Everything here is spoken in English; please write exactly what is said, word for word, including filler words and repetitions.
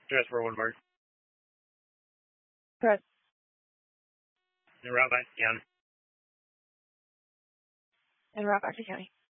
Dress for one word. Press. And route back to county. And route back to county.